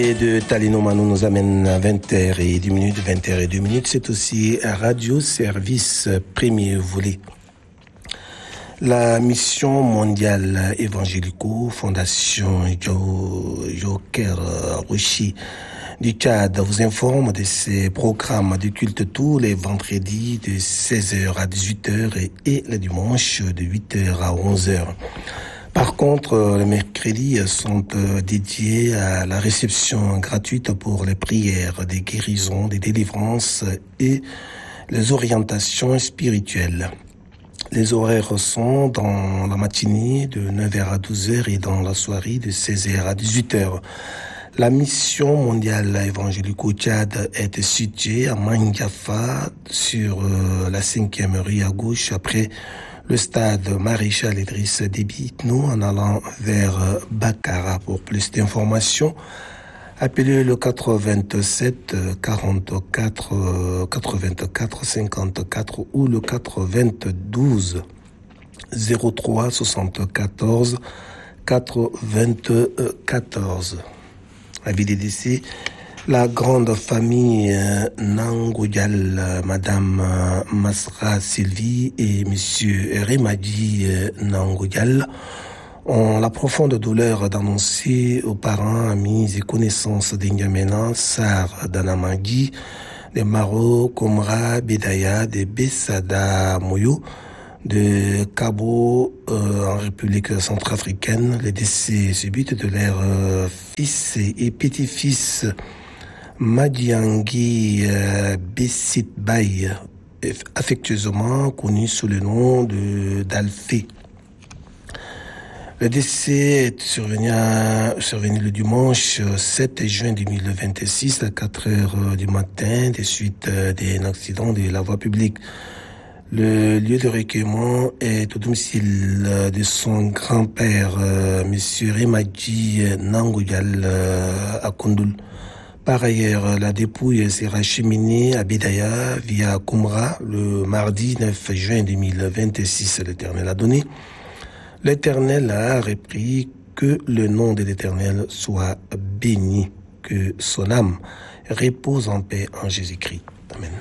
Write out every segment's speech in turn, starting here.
Et de Talinomanou nous amène à 20h02, 20h02. C'est aussi un radio-service premier volet. La mission mondiale évangélico, Fondation Joker Roshi du Tchad vous informe de ses programmes de culte tous les vendredis de 16h à 18h et le dimanche de 8h à 11h. Par contre, les mercredis sont dédiés à la réception gratuite pour les prières, des guérisons, des délivrances et les orientations spirituelles. Les horaires sont dans la matinée de 9h à 12h et dans la soirée de 16h à 18h. La mission mondiale évangélico Tchad est située à Mangafa sur la 5e rue à gauche après le stade Maréchal Idriss Déby Itno en allant vers Bakara. Pour plus d'informations, appelez le 87 44 84 54 ou le 92 03 74 94. Avis des décès, la grande famille Nangoyal, Madame Masra Sylvie et Monsieur Remadi Nangoyal ont la profonde douleur d'annoncer aux parents, amis et connaissances d'Ingamena, Sar Danamagi, de Maro, Komra, Bedaya, de Bessada Moyo, de Cabo en République centrafricaine, les décès subits de leurs fils et petits-fils Madiangi Bessit Bay, affectueusement connu sous le nom d'Alfé. Le décès est survenu le dimanche 7 juin 2026 à 4 heures du matin des suites d'un accident de la voie publique. Le lieu de recueillement est au domicile de son grand-père, Monsieur Remadji Nangoyal, à Kondoul. Par ailleurs, la dépouille sera acheminée à Bedaya via Koumra le mardi 9 juin 2026. L'Éternel a donné. L'Éternel a repris, que le nom de l'Éternel soit béni, que son âme repose en paix en Jésus-Christ. Amen.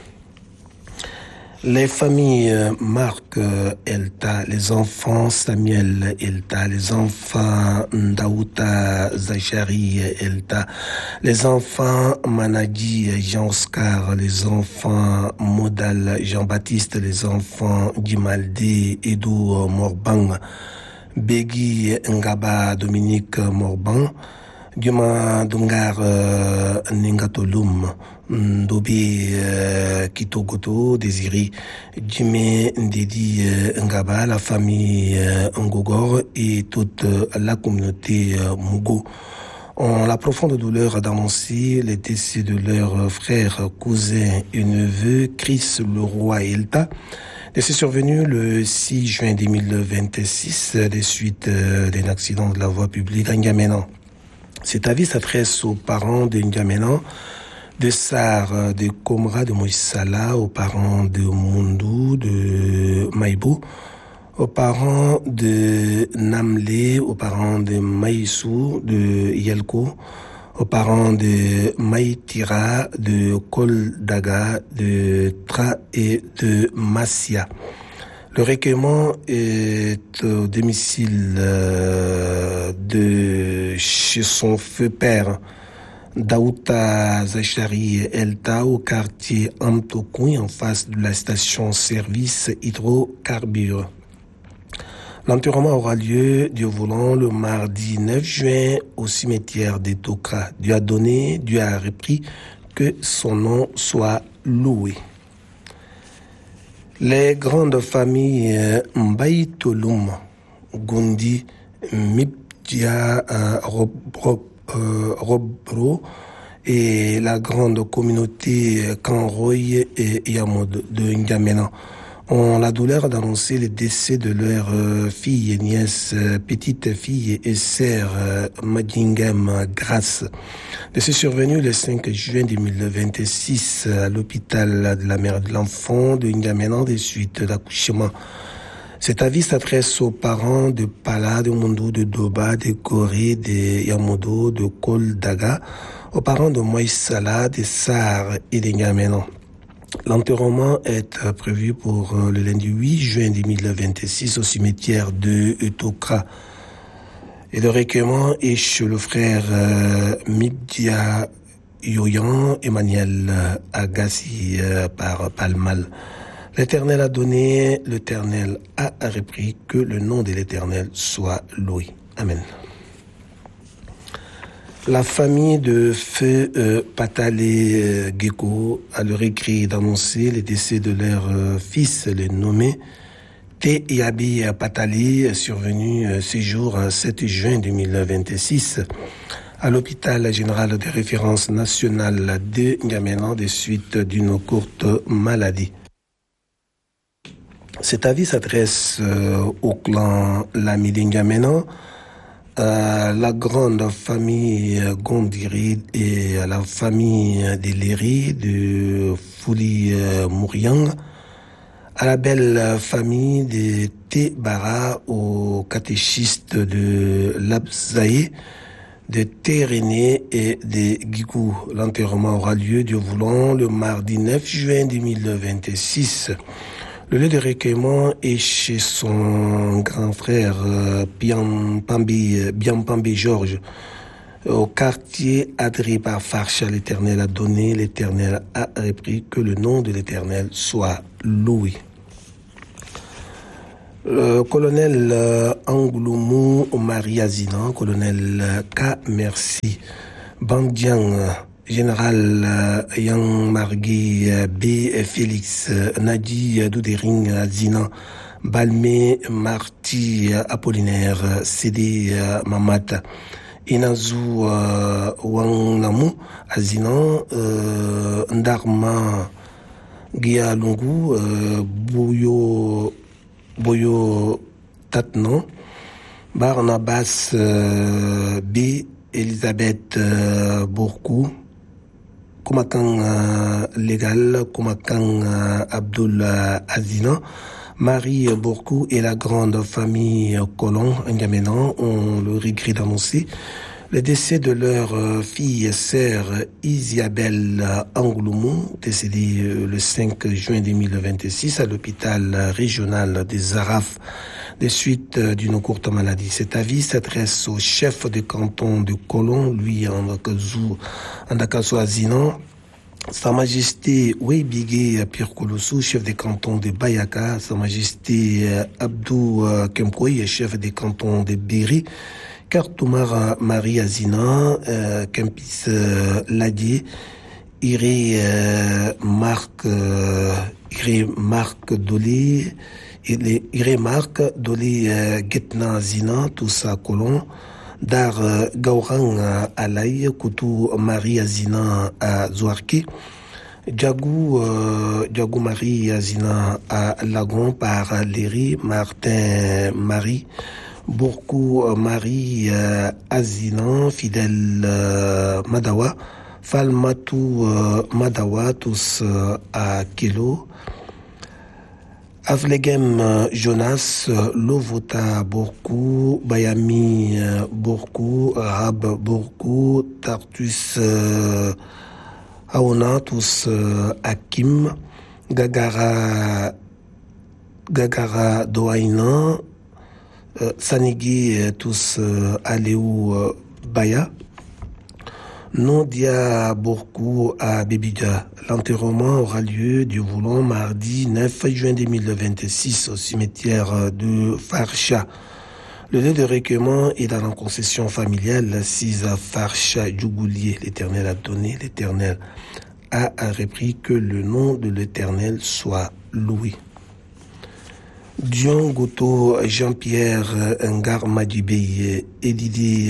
Les familles Marc Elta, les enfants Samuel Elta, les enfants Ndaouta Zachari Elta, les enfants Manadi Jean-Oscar, les enfants Modal Jean-Baptiste, les enfants Dimaldé Edo Morban, Begui Ngaba Dominique Morban, Duma Dungar Ningatolum, Ndobi Kitogoto, Désiré, Jimé Ndedi Ngaba, la famille Ngogor et toute la communauté Mugo ont la profonde douleur d'annoncer les décès de leurs frères, cousins et neveux, Chris Leroy Elta. Décès survenu le 6 juin 2026 des suites d'un accident de la voie publique à N'Djamena. Cet avis s'adresse aux parents de N'Djamena, de Sar, de Komra, de Moïsala, aux parents de Mundu, de Maïbo, aux parents de Namlé, aux parents de Maïsou, de Yelko, aux parents de Maïtira, de Koldaga, de Tra et de Massia. Le recueillement est au domicile de chez son feu père, Daouta Zachari Elta, au quartier Amtokoui, en face de la station-service hydrocarbures. L'enterrement aura lieu, Dieu voulant, le mardi 9 juin au cimetière des Tokra. Dieu a donné, Dieu a repris, que son nom soit loué. Les grandes familles Mbaïtolum, Gondi, Mipdia, Robro et la grande communauté Kanroy et Yamod de N'Djamena ont la douleur d'annoncer le décès de leurs filles, nièces, petites filles et sœurs Madingem Grasse. Décès survenu le 5 juin 2026 à l'hôpital de la mère de l'enfant de N'Djamena des suites d'accouchement. Cet avis s'adresse aux parents de Pala, de Mondo, de Doba, de Corée, de Yamodo, de Kol Daga, aux parents de Moïse Salah, de Sar et de N'Djamena. L'enterrement est prévu pour le lundi 8 juin 2026 au cimetière de Tokra. Et le recueillement est chez le frère Midja Yoyan Emmanuel Agassi par Palmal. L'Éternel a donné, l'Éternel a repris, que le nom de l'Éternel soit loué. Amen. La famille de Feu Patale Gecko a leur écrit d'annoncer le décès de leur fils, le nommé Te Yabi Patali, survenu ce jour 7 juin 2026 à l'hôpital général de référence nationale de N'Djamena des suites d'une courte maladie. Cet avis s'adresse au clan Lamidi N'Djamena, à la grande famille Gondiri et à la famille de Léry, de Fouli Mouriang, à la belle famille de Tebara, aux catéchistes de Labzaï, de Téréné et de Guigou. L'enterrement aura lieu, Dieu voulant, le mardi 9 juin 2026. Le lieu de recueillement est chez son grand frère Biampambi Georges, au quartier adré par Farsha. L'Éternel a donné, l'Éternel a repris, que le nom de l'Éternel soit loué. Le colonel Angloumou Maria Zinan, colonel K. Merci, Bandiang, général Yang Margui B. Félix, Nadi Doudering Zinan, Balmé Marti Apollinaire, Cédé Mamata, Inazou Wangnamou Azinan, Ndarma Gia Lungu, Boyo Tatnon, Barnabas B. Elisabeth Bourkou, Koumakan Légal, Koumakan Abdul Azina, Marie Bourkou et la grande famille Colon N'Djamena ont le regret d'annoncer le décès de leur fille et sœur Isiabelle Angloumou, décédée le 5 juin 2026 à l'hôpital régional des Arafs des suites d'une courte maladie. Cet avis s'adresse au chef de canton de Colon, lui Andakazo Azinan, Sa Majesté Weibigé Pierre Kolossou, chef de canton de Bayaka, Sa Majesté Abdou Kemkoy, chef de canton de Biri, Kartoumara Marie Azina, Kempis Ladier, Iré Marc Dolé, Iré Marc Dolé Getna Zina, Toussa Colon, Dar Gaurang Alaï, Koutou Marie Azina à Zouarki, Djagou Marie Azina à Lagon par Léry, Martin Marie, Bourkou Marie Azinan, Fidèle Madawa, Falmatou Madawa, tous à Kilo, Avlegem Jonas, Lovota Bourkou, Bayami Bourkou, Rab Bourkou, Tartus Aona, tous Hakim, Gagara Doaina, Sanigi, tous Aléou Baya, Nondia Bourkou à Bébida. L'enterrement aura lieu, Dieu voulant, mardi 9 juin 2026 au cimetière de Farsha. Le lieu de recueillement est dans la concession familiale 6 à Farsha Djougoulier. L'Éternel a donné, l'Éternel a repris, que le nom de l'Éternel soit loué. Dion Goto Jean-Pierre Ngar Madibey, Edidi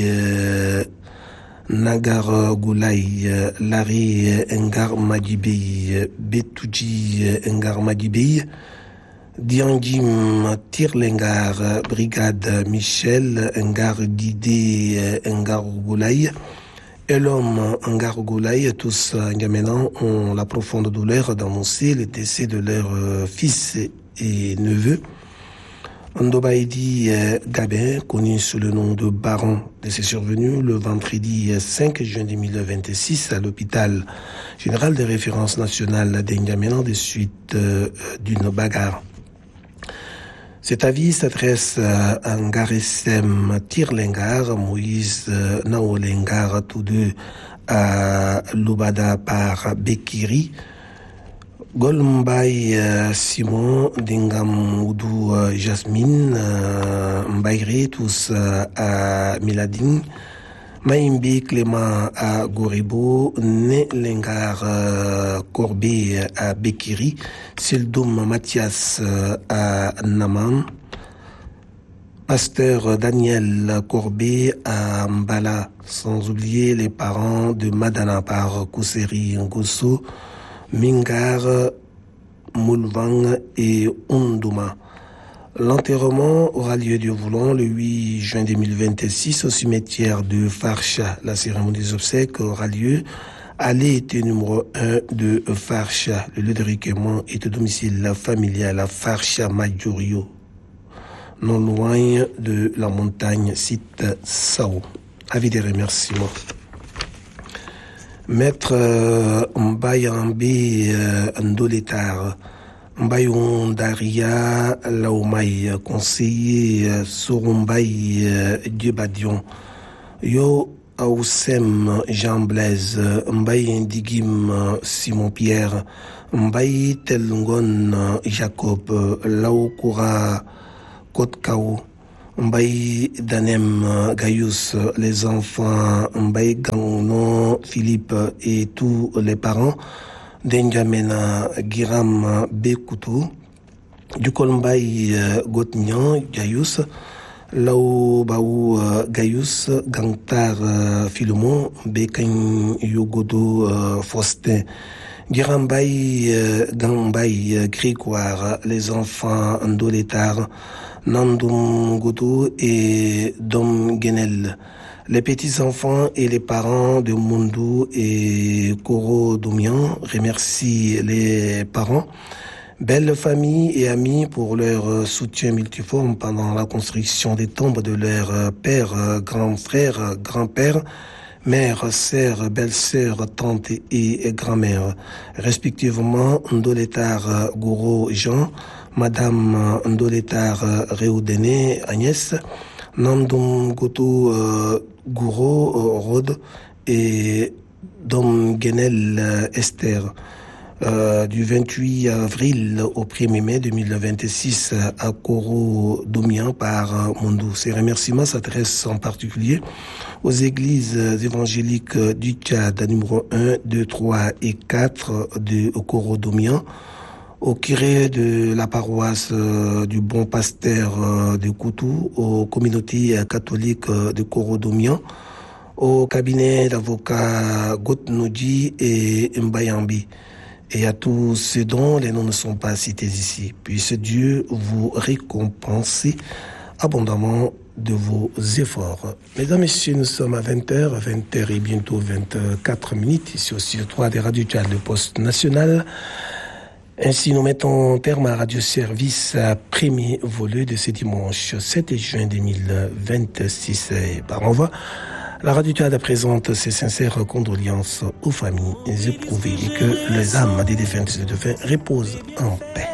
Nagar Goulaï, Larry Ngar Madibey, Betouji Ngar Madibey, Dianjim Tirlengar, Brigade Michel Ngar Didé Ngar Goulaï, Elom Ngar Goulaï, tous N'Djamena ont la profonde douleur d'annoncer le décès de leur fils et neveu, Ndobaïdi Gabin, connu sous le nom de Baron, décès survenu le vendredi 5 juin 2026 à l'hôpital général de référence nationale d'Indiamena des suites d'une bagarre. Cet avis s'adresse à Ngaresem Tirlengar, Moïse Naolengar, tous deux à Lubada par Bekiri, Golmbay Simon, Dingam Oudou Jasmine, Mbaïri, tous à Miladine, Maïmbi Clément à Goribo, Né Lengar Corbé à Bekiri, Sildoum Mathias à Naman, Pasteur Daniel Corbé à Mbala, sans oublier les parents de Madana par Kousseri Ngosso, Mingar, Moulvang et Unduma. L'enterrement aura lieu, Dieu voulant, le 8 juin 2026 au cimetière de Farsha. La cérémonie des obsèques aura lieu à l'été numéro 1 de Farsha. Le lieu de recueillement est au domicile familial à Farsha Majorio, non loin de la montagne site Sao. Avis des remerciements. Maître Mbayambe Ndoletar, Mbayon Daria Laomaï, conseiller Sorumbaï Dieu-Badion, Yo Aoussem Jean Blaise, Mbaye Ndigim Simon Pierre, Mbaye Telungon Jacob, Laokoura Kotkao, Mbaye Danem Gaius, les enfants Mbaye Gangno Philippe et tous les parents d'Enjamena Giram Bekoutou, du Kolmbaye Gotnian Gaius, Lao Baou Gaius, Gangtar Philomon, Bekan Yogodo Faustin, Girambay Gambay Grégoire, les enfants Ndoletar, Nandoum Godou et Dom Genel, les petits-enfants et les parents de Mundou et Koro Domian remercient les parents, belles familles et amis pour leur soutien multiforme pendant la construction des tombes de leurs pères, grands frères, grands-pères, mères, sœurs, belles-sœurs, tantes et grand-mères, respectivement Ndoletar Gouro Jean, Madame Ndoletar Réoudene Agnès, Nandoum Goto Gouro Rod et Dom Genel Esther. Du 28 avril au 1er mai 2026 à Koro Domian par Mondou. Ces remerciements s'adressent en particulier aux églises évangéliques du Tchad, numéro 1, 2, 3 et 4 de Koro Domian, au curé de la paroisse du Bon Pasteur de Koutou, aux communautés catholiques de Koro Domian, au cabinet d'avocats Gotnoudi et Mbayambi, et à tous ceux dont les noms ne sont pas cités ici. Puisse Dieu vous récompenser abondamment de vos efforts. Mesdames, Messieurs, nous sommes à 20h et bientôt 24 minutes, ici au studio 3 des radios Tchad, le poste national. Ainsi, nous mettons terme à Radio Service premier volet de ce dimanche 7 juin 2026. Par envoi, la Radio Tchad présente ses sincères condoléances aux familles éprouvées et que les âmes des défunts reposent en paix.